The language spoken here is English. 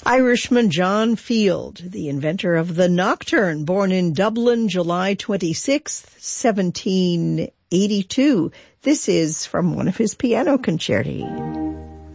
Irishman John Field, the inventor of the nocturne, born in Dublin, July 26, 1782. This is from one of his piano concerti.